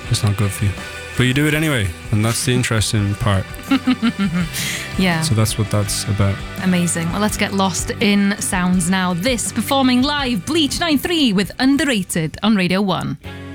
it's not good for you. But you do it anyway, and that's the interesting part. Yeah. So that's what that's about. Amazing. Well, let's get lost in sounds now. This performing live, Bleach 93 with Underrated on Radio 1.